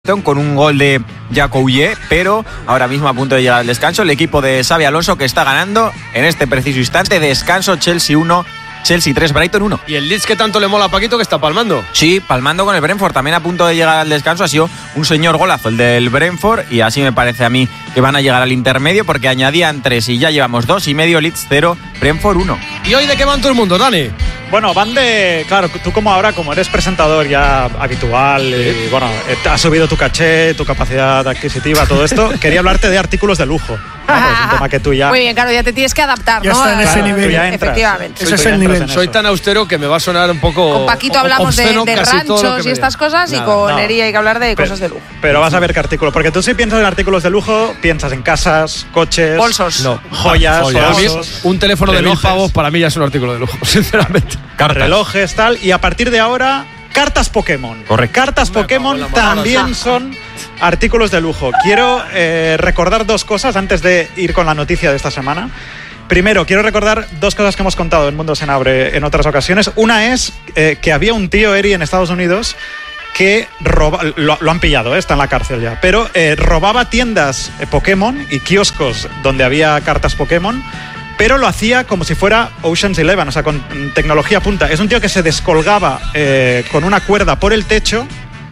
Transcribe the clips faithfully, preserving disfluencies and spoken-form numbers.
con un gol de Jacouille, pero ahora mismo a punto de llegar al descanso el equipo de Xabi Alonso, que está ganando en este preciso instante. Descanso, Chelsea uno, Chelsea tres, Brighton uno. ¿Y el Leeds que tanto le mola a Paquito, que está palmando? Sí, palmando con el Brentford, también a punto de llegar al descanso. Ha sido un señor golazo el del Brentford, y así me parece a mí que van a llegar al intermedio, porque añadían tres y ya llevamos dos y medio. Leeds cero, Brentford uno. ¿Y hoy de qué van todo el mundo, Dani? Bueno, van de... Claro, tú como ahora, como eres presentador ya habitual, y bueno, has subido tu caché, tu capacidad adquisitiva, todo esto, quería hablarte de artículos de lujo. ¿no? Es un tema que tú ya... Muy bien, claro, ya te tienes que adaptar, ya ¿no? está en ese claro, nivel. ya entras, efectivamente. Ese es el nivel. Soy tan austero que me va a sonar un poco... Con Paquito hablamos de, obsceno, de ranchos y estas cosas, Nada, y con no. Eri hay que hablar de Pero, cosas de lujo. pero vas a ver qué artículos, porque tú si piensas en artículos de lujo, piensas en casas, coches... Bolsos. No. Joyas, Joyas. osos, Un teléfono de mil relojes. pavos para mí ya es un artículo de lujo, sinceramente. Cartas. relojes, tal, y a partir de ahora, cartas Pokémon. Correcto. Cartas Hombre, Pokémon Pablo, la también morada. son artículos de lujo. Quiero eh, recordar dos cosas antes de ir con la noticia de esta semana. Primero, quiero recordar dos cosas que hemos contado en Mundo Senabre en otras ocasiones. Una es eh, que había un tío, Eri, en Estados Unidos que roba, lo, lo han pillado, ¿eh? Está en la cárcel ya, pero eh, robaba tiendas eh, Pokémon y kioscos donde había cartas Pokémon, pero lo hacía como si fuera Ocean's Eleven, o sea, con tecnología punta. Es un tío que se descolgaba eh, con una cuerda por el techo,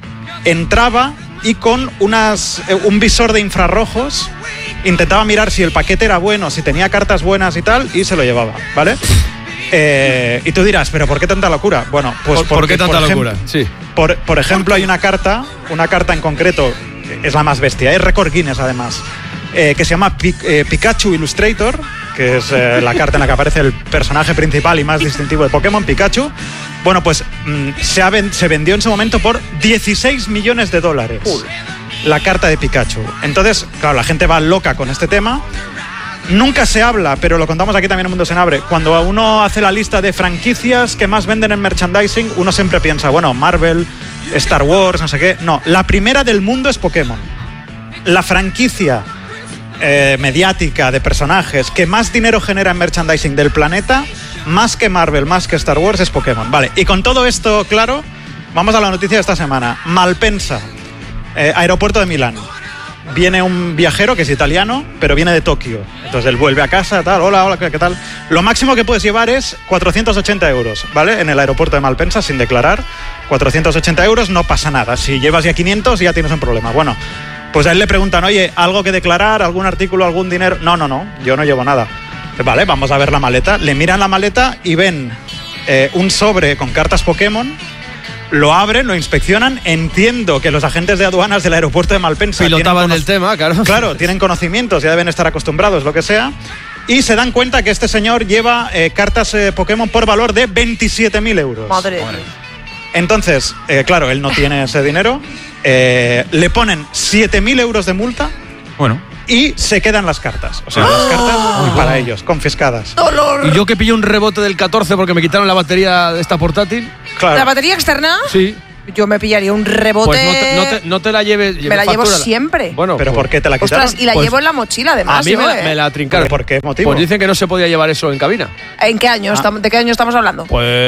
entraba y con unas, eh, un visor de infrarrojos intentaba mirar si el paquete era bueno, si tenía cartas buenas y tal, y se lo llevaba, ¿vale? Eh, y tú dirás, ¿pero por qué tanta locura? Bueno, pues ¿Por, ¿por porque, qué tanta por locura? ejem- Sí. Por, por ejemplo, hay una carta, una carta en concreto, es la más bestia, es récord Guinness además, eh, que se llama Pi- eh, Pikachu Illustrator, que es eh, la carta en la que aparece el personaje principal y más distintivo de Pokémon, Pikachu. Bueno, pues mm, se, ha ven- se vendió en su momento por dieciséis millones de dólares. Uy. La carta de Pikachu. Entonces, claro, la gente va loca con este tema. Nunca se habla, pero lo contamos aquí también en Mundo Senabre. Cuando uno hace la lista de franquicias que más venden en merchandising, uno siempre piensa, bueno, Marvel, Star Wars, no sé qué. No, la primera del mundo es Pokémon. La franquicia eh, mediática de personajes que más dinero genera en merchandising del planeta, más que Marvel, más que Star Wars, es Pokémon. Vale, y con todo esto claro, vamos a la noticia de esta semana. Malpensa, eh, aeropuerto de Milán. Viene un viajero que es italiano, pero viene de Tokio. Entonces él vuelve a casa, tal, hola, hola, ¿qué tal? Lo máximo que puedes llevar es cuatrocientos ochenta euros, ¿vale? En el aeropuerto de Malpensa, sin declarar. cuatrocientos ochenta euros, no pasa nada. Si llevas ya quinientos, ya tienes un problema. Bueno, pues a él le preguntan, oye, ¿algo que declarar? ¿Algún artículo? ¿Algún dinero? No, no, no, yo no llevo nada. Vale, vamos a ver la maleta. Le miran la maleta y ven eh, un sobre con cartas Pokémon. Lo abren, lo inspeccionan. Entiendo que los agentes de aduanas del aeropuerto de Malpensa Pilotaban tienen el tema, claro. Claro, tienen conocimientos, ya deben estar acostumbrados, lo que sea. Y se dan cuenta que este señor lleva eh, cartas eh, Pokémon por valor de veintisiete mil euros. Madre de Dios. Entonces, eh, claro, él no tiene ese dinero. Eh, le ponen siete mil euros de multa Bueno, y se quedan las cartas. O sea, las cartas para ellos, confiscadas. Y yo que pillé un rebote del catorce porque me quitaron la batería de esta portátil. Claro. ¿La batería externa? Sí. Yo me pillaría un rebote. Pues no te, no te, no te la lleves. Me la llevo factúrala. siempre. Bueno, ¿Pero pues, por qué te la quitaron? Ostras, y la Pues, llevo en la mochila, además. a mí me yo, la, ¿eh? me la trincaron. ¿Por qué motivo? Pues dicen que no se podía llevar eso en cabina. ¿En qué año? estamos- ¿De qué año estamos hablando?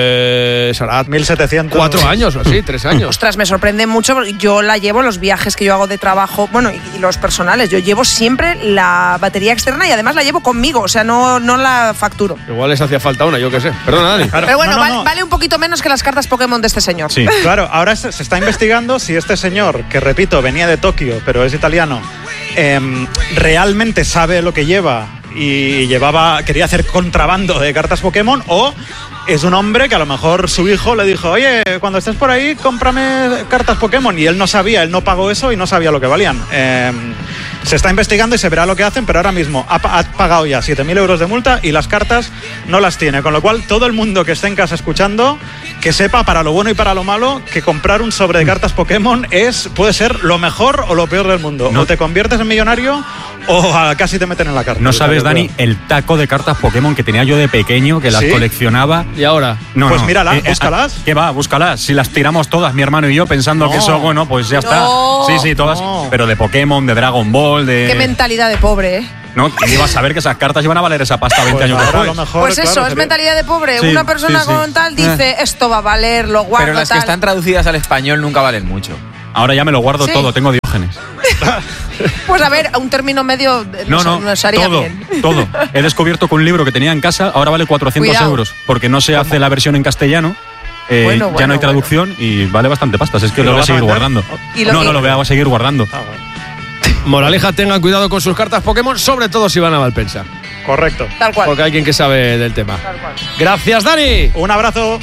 Pues hará mil setecientos. cuatro años o así, tres años. Ostras, me sorprende mucho, porque yo la llevo en los viajes que yo hago de trabajo, bueno, y, y los personales. Yo llevo siempre la batería externa y además la llevo conmigo, o sea, no, no la facturo. Igual les hacía falta una, yo qué sé. Perdona, Dani. Claro. Pero bueno, No, no, vale, no. vale un poquito menos que las cartas Pokémon de este señor. sí. Claro, ahora se, se está investigando si este señor, que repito, venía de Tokio, pero es italiano, em, realmente sabe lo que lleva y llevaba, quería hacer contrabando de cartas Pokémon, o es un hombre que a lo mejor su hijo le dijo, oye, cuando estés por ahí, cómprame cartas Pokémon, y él no sabía, él no pagó eso y no sabía lo que valían. Em, se está investigando y se verá lo que hacen, pero ahora mismo ha, pa- ha pagado ya siete mil euros de multa y las cartas no las tiene, con lo cual todo el mundo que esté en casa escuchando, que sepa para lo bueno y para lo malo que comprar un sobre de cartas Pokémon es, puede ser lo mejor o lo peor del mundo. No. O te conviertes en millonario o ah, casi te meten en la cárcel. No sabes, Yo creo. Dani, el taco de cartas Pokémon que tenía yo de pequeño, que las ¿Sí? coleccionaba. Y ahora. No, Pues no. míralas, búscalas. ¿Qué va? Búscalas. Si las tiramos todas, mi hermano y yo, pensando No. que eso, bueno, pues ya No. está. Sí, sí, todas. No. Pero de Pokémon, de Dragon Ball, de. Qué mentalidad de pobre, ¿eh? No, ¿quién iba a saber que esas cartas iban a valer esa pasta veinte Pues años ahora a después? lo mejor, Pues claro, eso, es sería- mentalidad de pobre. Sí, Una persona sí, sí. con tal dice, esto va a valer, lo guardo, Pero las tal. que están traducidas al español nunca valen mucho. Ahora ya me lo guardo Sí. todo, tengo Diógenes. Pues a ver, a un término medio No, no, nos haría todo, bien. todo. He descubierto que un libro que tenía en casa ahora vale cuatrocientos Cuidado. euros, porque no se hace la versión en castellano. Eh, Bueno, ya bueno, no hay traducción y vale bastante pasta. Es que ¿Y lo lo voy a vas a seguir vender? guardando. ¿Y lo No, que- no, lo voy a seguir guardando. Ah, bueno. Moraleja, tengan cuidado con sus cartas Pokémon, sobre todo si van a Valpensa. Correcto. Tal cual. Porque hay quien que sabe del tema. Tal cual. Gracias, Dani. Un abrazo.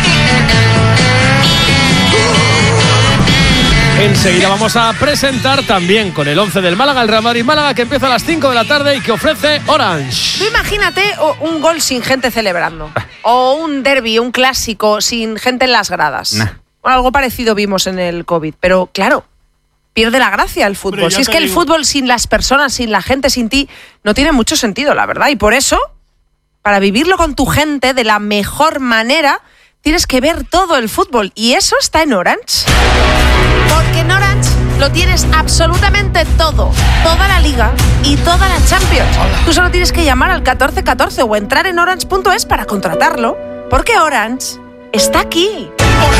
Enseguida vamos a presentar también con el once del Málaga, el Real Madrid Málaga, que empieza a las cinco de la tarde y que ofrece Orange. Tú imagínate o- un gol sin gente celebrando. O un derbi, un clásico sin gente en las gradas. Nah. Bueno, algo parecido vimos en el COVID. Pero claro, pierde la gracia el fútbol. Hombre, ya Si es te que el digo. fútbol sin las personas, sin la gente, sin ti, no tiene mucho sentido, la verdad. Y por eso, para vivirlo con tu gente de la mejor manera, tienes que ver todo el fútbol. Y eso está en Orange. Porque en Orange lo tienes absolutamente todo. Toda la Liga y toda la Champions. Tú solo tienes que llamar al catorce catorce o entrar en orange punto es para contratarlo. Porque Orange está aquí.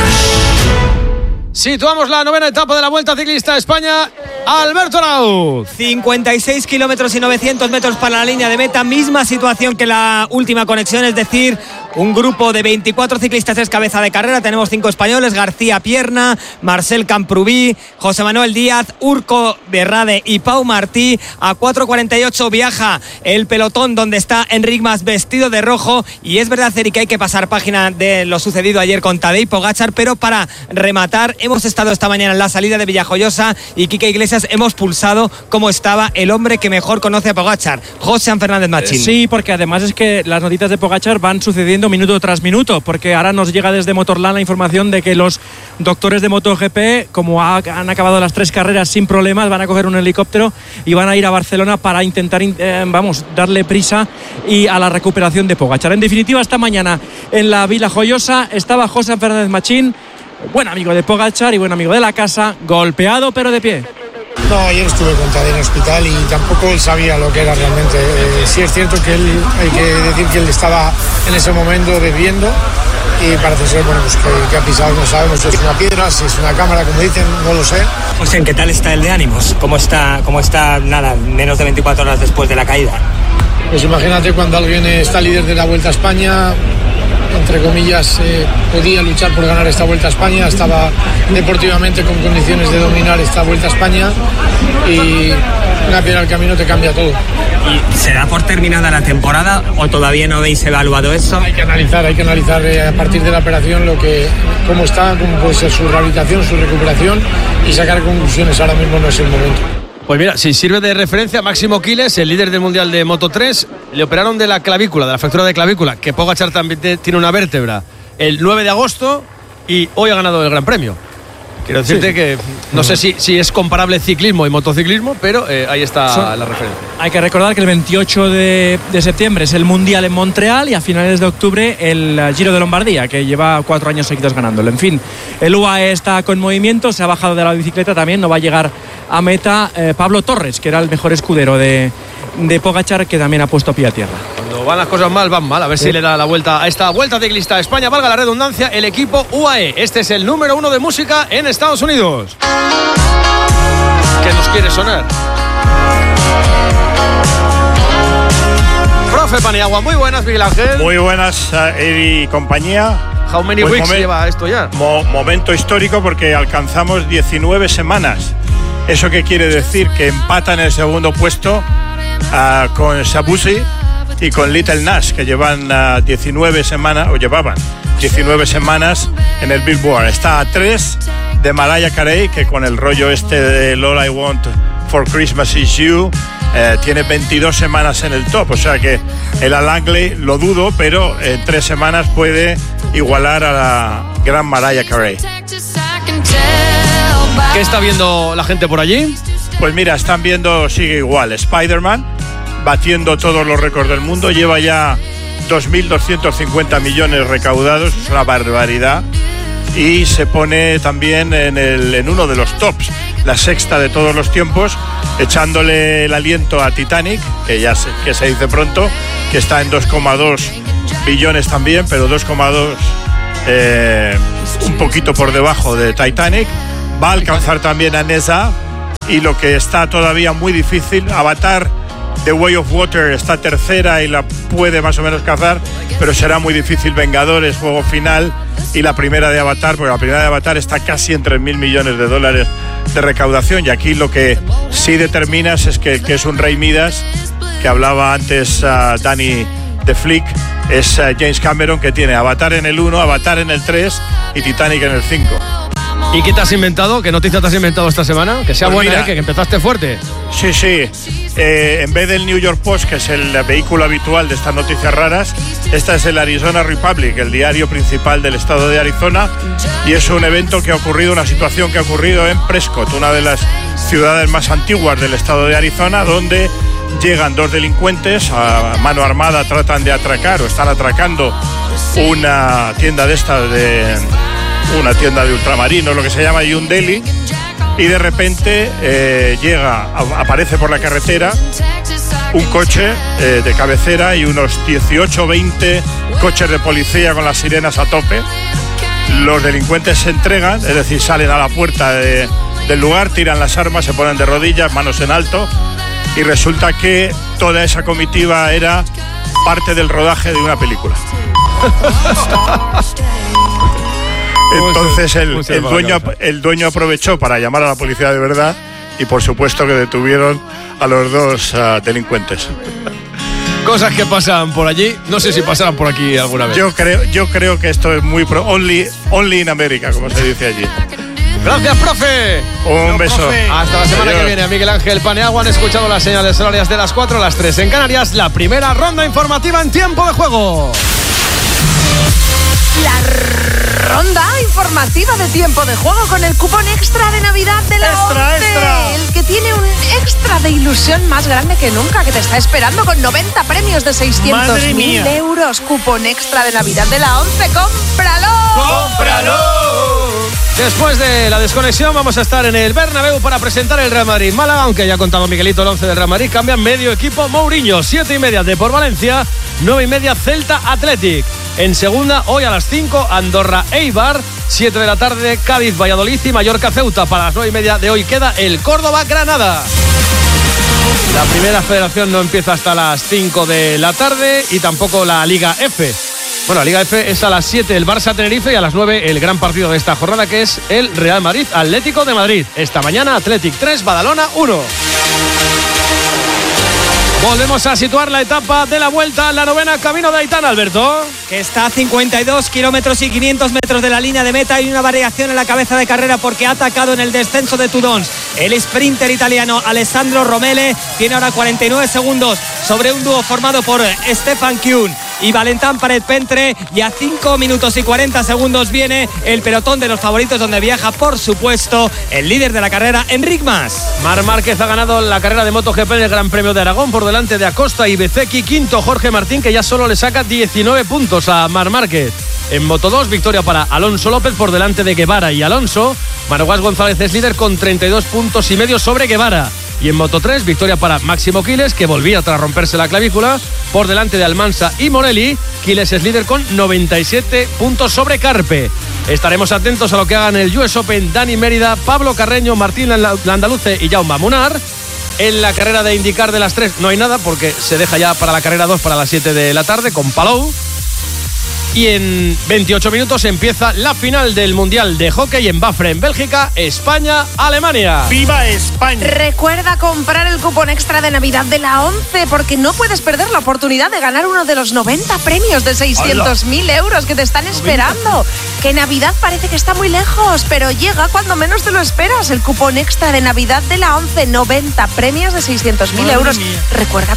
Situamos la novena etapa de la Vuelta Ciclista a España. Alberto Arauz. cincuenta y seis kilómetros y novecientos metros para la línea de meta, misma situación que la última conexión, es decir, un grupo de veinticuatro ciclistas es cabeza de carrera. Tenemos cinco españoles: García Pierna, Marcel Camprubí, José Manuel Díaz, Urco Berrade y Pau Martí. A cuatro cuarenta y ocho viaja el pelotón donde está Enric Mas vestido de rojo. Y es verdad, Eri, que hay que pasar página de lo sucedido ayer con Tadej Pogačar, pero para rematar, hemos estado esta mañana en la salida de Villajoyosa y Quique Iglesias hemos pulsado cómo estaba el hombre que mejor conoce a Pogačar, José Fernández Machín. Sí, porque además es que las noticias de Pogačar van sucediendo minuto tras minuto, porque ahora nos llega desde Motorland la información de que los doctores de MotoGP, como ha, han acabado las tres carreras sin problemas, van a coger un helicóptero y van a ir a Barcelona para intentar, eh, vamos, darle prisa y a la recuperación de Pogačar. En definitiva, esta mañana en la Vila Joyosa estaba José Fernández Machín, buen amigo de Pogačar y buen amigo de la casa, golpeado pero de pie. No, ayer estuve con Tadej en el hospital y tampoco él sabía lo que era realmente. Eh, sí es cierto que él, hay que decir que él estaba en ese momento bebiendo y parece ser, bueno, pues que, que ha pisado, no sabemos si es una piedra, si es una cámara, como dicen, no lo sé. José, ¿qué tal está el de ánimos? ¿Cómo está, cómo está, nada, menos de veinticuatro horas después de la caída? Pues imagínate cuando alguien está líder de la Vuelta a España, entre comillas, eh, podía luchar por ganar esta Vuelta a España, estaba deportivamente con condiciones de dominar esta Vuelta a España y una piedra al camino te cambia todo. ¿Y se da por terminada la temporada o todavía no habéis evaluado eso? Hay que analizar, hay que analizar eh, a partir de la operación lo que, cómo está, cómo puede ser su rehabilitación, su recuperación y sacar conclusiones. Ahora mismo no es el momento. Pues mira, si sirve de referencia, Máximo Quiles, el líder del Mundial de Moto tres, le operaron de la clavícula, de la fractura de clavícula, que Pogačar también te- tiene una vértebra, el nueve de agosto y hoy ha ganado el Gran Premio. Quiero decirte Sí. que no sé si, si es comparable ciclismo y motociclismo, pero eh, ahí está Son- la referencia. Hay que recordar que el veintiocho de, de septiembre es el Mundial en Montreal y a finales de octubre el eh, Giro de Lombardía, que lleva cuatro años seguidos ganándolo. En fin, el U A E está con movimiento, se ha bajado de la bicicleta también, no va a llegar a meta eh, Pablo Torres, que era el mejor escudero de, de Pogačar, que también ha puesto pie a tierra. Cuando van las cosas mal, van mal. A ver si le da la vuelta a esta Vuelta Ciclista a España, valga la redundancia, el equipo U A E. Este es el número uno de música en Estados Unidos. ¿Qué nos quiere sonar? Profe Paniagua, muy buenas, Miguel Ángel. Muy buenas, Eri y compañía. How many Pues weeks momen- lleva esto ya? Mo- momento histórico porque alcanzamos diecinueve semanas. ¿Eso qué quiere decir? Que empatan el segundo puesto ah, con Shabuzi y con Little Nash, que llevan ah, diecinueve semanas, o llevaban diecinueve semanas en el Billboard. Está a tres de Mariah Carey, que con el rollo este de All I Want for Christmas is You, eh, tiene veintidós semanas en el top. O sea que el Langley lo dudo, pero en tres semanas puede igualar a la gran Mariah Carey. ¿Qué está viendo la gente por allí? Pues mira, están viendo, sigue igual, Spider-Man, batiendo todos los récords del mundo, lleva ya dos mil doscientos cincuenta millones recaudados, es una barbaridad, y se pone también en, el, en uno de los tops, la sexta de todos los tiempos, echándole el aliento a Titanic, que ya se, que se dice pronto, que está en dos coma dos billones también, pero dos coma dos eh, un poquito por debajo de Titanic. va a alcanzar también a Neza, y lo que está todavía muy difícil, Avatar The Way of Water está tercera y la puede más o menos cazar, pero será muy difícil Vengadores, juego final, y la primera de Avatar, porque la primera de Avatar está casi en tres mil millones de dólares de recaudación, y aquí lo que sí determinas es que, que es un rey Midas, que hablaba antes uh, Danny de Flick, es uh, James Cameron, que tiene Avatar en el uno, Avatar en el tres y Titanic en el cinco. ¿Y qué te has inventado? ¿Qué noticia te has inventado esta semana? Que sea pues buena, mira, ¿eh? Que empezaste fuerte. Sí, sí. Eh, en vez del New York Post, que es el vehículo habitual de estas noticias raras, esta es el Arizona Republic, el diario principal del estado de Arizona, y es un evento que ha ocurrido, una situación que ha ocurrido en Prescott, una de las ciudades más antiguas del estado de Arizona, donde llegan dos delincuentes a mano armada, tratan de atracar o están atracando una tienda de estas de... una tienda de ultramarinos, lo que se llama un deli, y de repente eh, llega, a, aparece por la carretera un coche eh, de cabecera y unos dieciocho o veinte coches de policía con las sirenas a tope. Los delincuentes se entregan, es decir, salen a la puerta de, del lugar, tiran las armas, se ponen de rodillas, manos en alto, y resulta que toda esa comitiva era parte del rodaje de una película. Entonces el, el, dueño, el dueño aprovechó para llamar a la policía de verdad y por supuesto que detuvieron a los dos uh, delincuentes. Cosas que pasan por allí, no sé si pasarán por aquí alguna vez. Yo creo, yo creo que esto es muy pro, only, only in America, como se dice allí. Gracias, profe. Un no, beso. Profe. Hasta la semana Adiós. que viene. Miguel Ángel Paneagua, han escuchado las señales horarias de las cuatro a las tres en Canarias. La primera ronda informativa en tiempo de juego. La ronda informativa de tiempo de juego con el cupón extra de Navidad de la extra, once. Extra. El que tiene un extra de ilusión más grande que nunca, que te está esperando con noventa premios de seiscientos mil euros. Cupón extra de Navidad de la once. ¡Cómpralo! ¡Cómpralo! Después de la desconexión vamos a estar en el Bernabéu para presentar el Real Madrid Málaga, aunque ya ha contado Miguelito el once del Real Madrid. Cambia medio equipo Mourinho, siete y media de por Valencia, nueve y media Celta Athletic. En segunda, hoy a las cinco, Andorra Eibar, siete de la tarde, Cádiz Valladolid y Mallorca Ceuta. Para las nueve y media de hoy queda el Córdoba Granada. La primera federación no empieza hasta las cinco de la tarde y tampoco la Liga F. Bueno, la Liga F es a las siete el Barça Tenerife y a las nueve el gran partido de esta jornada, que es el Real Madrid Atlético de Madrid. Esta mañana Athletic tres, Badalona uno. Volvemos a situar la etapa de la vuelta, la novena, camino de Aitana, Alberto. Que está a cincuenta y dos kilómetros y quinientos metros de la línea de meta, y una variación en la cabeza de carrera porque ha atacado en el descenso de Tudons. El sprinter italiano Alessandro Romele tiene ahora cuarenta y nueve segundos sobre un dúo formado por Stefan Kuhn y Valentán Paret-Pentre, y a cinco minutos y cuarenta segundos viene el pelotón de los favoritos, donde viaja, por supuesto, el líder de la carrera, Enric Mas. Marc Márquez ha ganado la carrera de MotoGP del Gran Premio de Aragón por delante de Acosta y Bezzecchi. Quinto Jorge Martín, que ya solo le saca diecinueve puntos a Marc Márquez. En Moto dos, victoria para Alonso López por delante de Guevara y Alonso. Marguás González es líder con treinta y dos puntos y medio sobre Guevara. Y en Moto tres, victoria para Máximo Quiles, que volvía tras romperse la clavícula, por delante de Almansa y Morelli. Quiles es líder con noventa y siete puntos sobre Carpe. Estaremos atentos a lo que hagan el U S Open Dani Mérida, Pablo Carreño, Martín Landaluce y Jaume Munar. En la carrera de IndyCar de las tres no hay nada, porque se deja ya para la carrera dos para las siete de la tarde con Palou. Y en veintiocho minutos empieza la final del Mundial de Hockey en Bafre, en Bélgica, España-Alemania. ¡Viva España! Recuerda comprar el cupón extra de Navidad de la once, porque no puedes perder la oportunidad de ganar uno de los noventa premios de seiscientos mil euros que te están esperando. Que Navidad parece que está muy lejos, pero llega cuando menos te lo esperas. El cupón extra de Navidad de la once, noventa premios de seiscientos mil euros. Recuerda